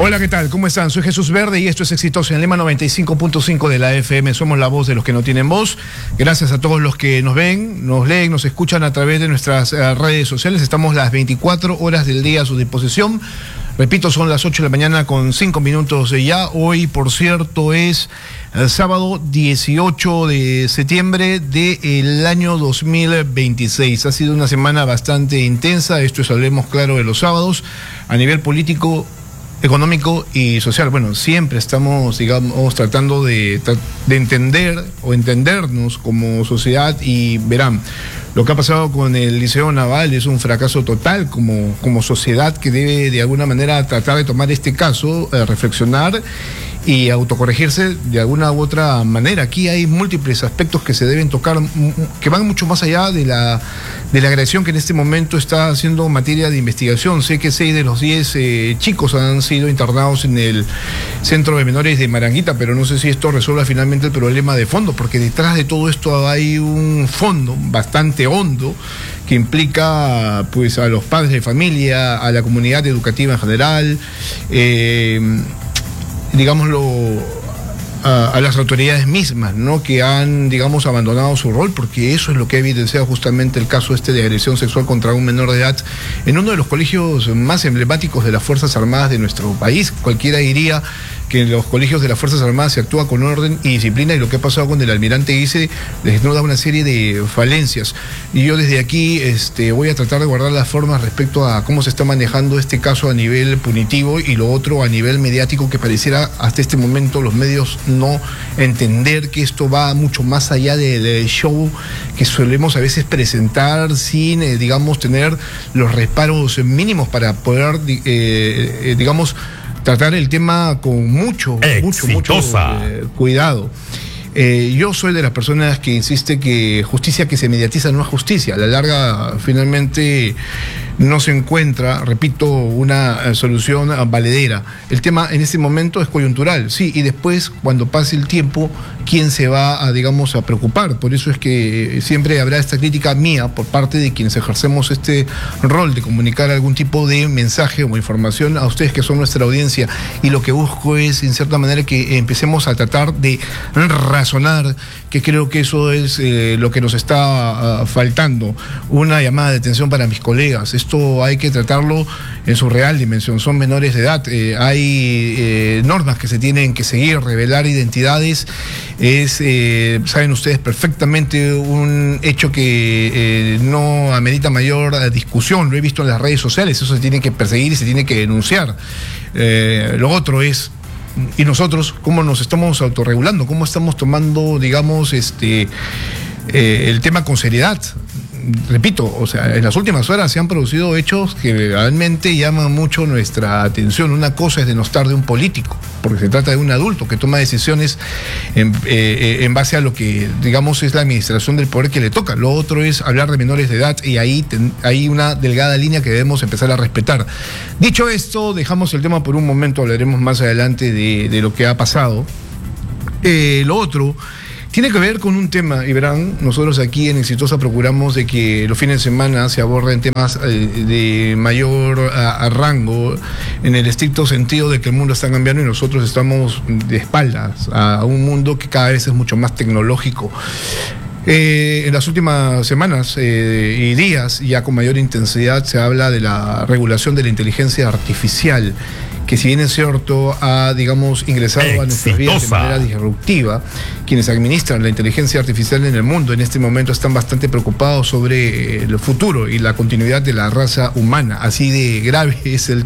Hola, ¿qué tal? ¿Cómo están? Soy Jesús Verde y esto es Exitoso en el Lema 95.5 de la FM. Somos la voz de los que no tienen voz. Gracias a todos los que nos ven, nos leen, nos escuchan a través de nuestras redes sociales. Estamos las 24 horas del día a su disposición. Repito, son las 8 de la mañana con 5 minutos ya. Hoy, por cierto, es el sábado 18 de septiembre del año 2026. Ha sido una semana bastante intensa. Esto es Hablemos Claro de los sábados. A nivel político, económico y social. Bueno, siempre estamos, digamos, tratando de entender o entendernos como sociedad, y verán, lo que ha pasado con el Liceo Naval es un fracaso total como sociedad, que debe de alguna manera tratar de tomar este caso, reflexionar y autocorregirse de alguna u otra manera. Aquí hay múltiples aspectos que se deben tocar, que van mucho más allá de la agresión que en este momento está haciendo materia de investigación. Sé que 6 de los 10 chicos han sido internados en el centro de menores de Maranguita, pero no sé si esto resuelva finalmente el problema de fondo, porque detrás de todo esto hay un fondo bastante hondo que implica, pues, a los padres de familia, a la comunidad educativa en general, digámoslo, a las autoridades mismas, ¿no?, que han, digamos, abandonado su rol, porque eso es lo que ha evidenciado justamente el caso de agresión sexual contra un menor de edad en uno de los colegios más emblemáticos de las Fuerzas Armadas de nuestro país. Cualquiera diría que en los colegios de las Fuerzas Armadas se actúa con orden y disciplina, y lo que ha pasado con el almirante Guise desnuda una serie de falencias. Y yo desde aquí voy a tratar de guardar las formas respecto a cómo se está manejando este caso a nivel punitivo, y lo otro a nivel mediático, que pareciera hasta este momento los medios no entender que esto va mucho más allá del show que solemos a veces presentar sin, digamos, tener los reparos mínimos para poder, digamos, tratar el tema con mucho cuidado. Yo soy de las personas que insiste que justicia que se mediatiza no es justicia. A la larga, finalmente, no se encuentra, repito, una solución valedera. El tema en este momento es coyuntural, sí, y después, cuando pase el tiempo, ¿quién se va a, digamos, a preocupar? Por eso es que siempre habrá esta crítica mía por parte de quienes ejercemos este rol de comunicar algún tipo de mensaje o información a ustedes, que son nuestra audiencia, y lo que busco es, en cierta manera, que empecemos a tratar de razonar, que creo que eso es lo que nos está faltando. Una llamada de atención para mis colegas: esto hay que tratarlo en su real dimensión. Son menores de edad, hay normas que se tienen que seguir. Revelar identidades es, saben ustedes perfectamente, un hecho que no amerita mayor discusión. Lo he visto en las redes sociales. Eso se tiene que perseguir y se tiene que denunciar. Lo otro es, ¿y nosotros cómo nos estamos autorregulando? ¿Cómo estamos tomando, digamos, el tema con seriedad? Repito, o sea, en las últimas horas se han producido hechos que realmente llaman mucho nuestra atención. Una cosa es denostar de un político, porque se trata de un adulto que toma decisiones en base a lo que, digamos, es la administración del poder que le toca. Lo otro es hablar de menores de edad, y ahí hay una delgada línea que debemos empezar a respetar. Dicho esto, dejamos el tema por un momento, hablaremos más adelante de lo que ha pasado. Lo otro tiene que ver con un tema, y verán, nosotros aquí en Exitosa procuramos de que los fines de semana se aborden temas de mayor rango, en el estricto sentido de que el mundo está cambiando y nosotros estamos de espaldas a un mundo que cada vez es mucho más tecnológico. En las últimas semanas y días, ya con mayor intensidad, se habla de la regulación de la inteligencia artificial, que, si bien es cierto, ha, digamos, ingresado a nuestras vidas de manera disruptiva. Quienes administran la inteligencia artificial en el mundo en este momento están bastante preocupados sobre el futuro y la continuidad de la raza humana. Así de grave es el